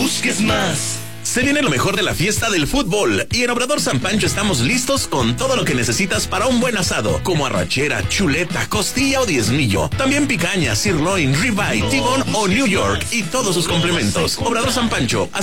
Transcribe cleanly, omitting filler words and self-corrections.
busques más. Se viene lo mejor de la fiesta del fútbol y en Obrador San Pancho estamos listos con todo lo que necesitas para un buen asado, como arrachera, chuleta, costilla o diezmillo. También picaña, sirloin, ribeye, tibón o New York y todos sus complementos. Obrador San Pancho,